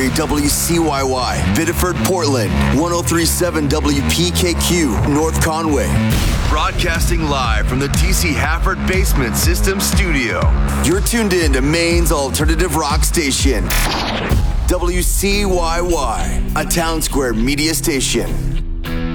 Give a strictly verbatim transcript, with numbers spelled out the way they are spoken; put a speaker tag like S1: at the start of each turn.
S1: three W C Y Y, Biddeford, Portland, one oh three point seven W P K Q, North Conway. Broadcasting live from the T C Hafford Basement System Studio. You're tuned in to Maine's alternative rock station, W C Y Y, a Town Square media station.